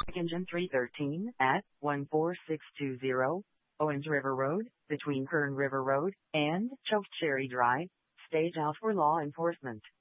Engine 313 at 14620 Owens River Road, between Kern River Road and Chokecherry Drive. Stage out for law enforcement.